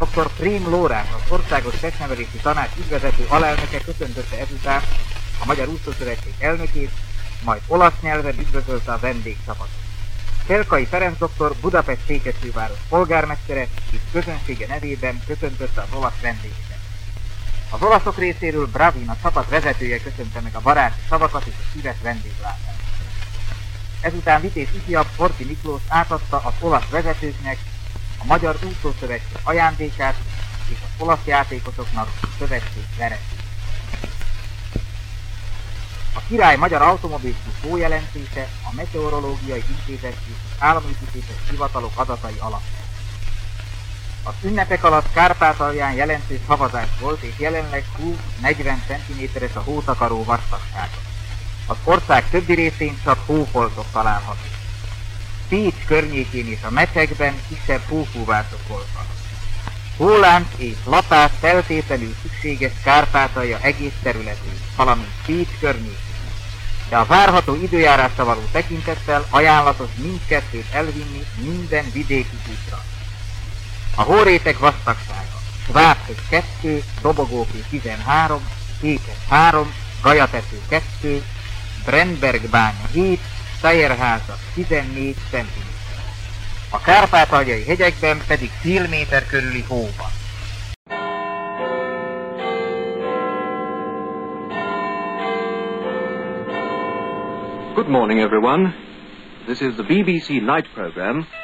Dr. Prém Lórán, az Országos Testnevelési Tanács ügyvezető alelnöke köszöntötte ezután a Magyar Úszószövetség elnökét, majd olasz nyelven üdvözölte a vendégcsapatot. Szelkai Ferenc doktor Budapest Székesfőváros polgármestere és közönsége nevében köszöntötte az olasz vendégeket. Az olaszok részéről Bravin, a csapat vezetője köszönte meg a baráti szavakat és a szíves vendéglátást. Ezután Vitéz ifjabb Horthy Miklós átadta az olasz vezetőknek a Magyar Úszószövetség ajándékát és az olasz játékosoknak a szövetség veretét. A Király Magyar Automobilklub jelentése a Meteorológiai Intézet és az Államépítési Hivatalok adatai alapján. Az ünnepek alatt Kárpátalján jelentős havazás volt, és jelenleg 20-40 cm-es a hótakaró vastagsága. Az ország többi részén csak hófoltok található. Pécs környékén és a Mecsekben kisebb hófúvások voltak. Hólánc és lapás feltétlenül szükséges Kárpátalja egész területén, valamint Pécs környékén. De a várható időjárásra való tekintettel ajánlatos mindkettőt elvinni minden vidéki útra. A hóréteg vastagsága: Svábköz 2, Dobogókő 13, Kékes 3, Galyatető 2, Brennbergbánya 7, Szájerháza 14 cm. A kárpátaljai hegyekben pedig fél méter körüli hó van. Good morning, everyone. This is the BBC night program